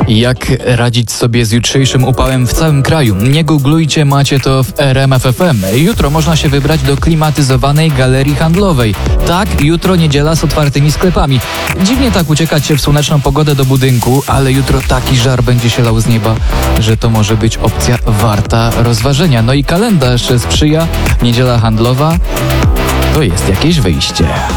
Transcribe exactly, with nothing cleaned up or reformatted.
Jak radzić sobie z jutrzejszym upałem w całym kraju? Nie googlujcie, macie to w R M F F M. Jutro można się wybrać do klimatyzowanej galerii handlowej. Tak, jutro niedziela z otwartymi sklepami. Dziwnie tak uciekać się w słoneczną pogodę do budynku, ale jutro taki żar będzie się lał z nieba, że to może być opcja warta rozważenia. No i kalendarz sprzyja, niedziela handlowa to jest jakieś wyjście.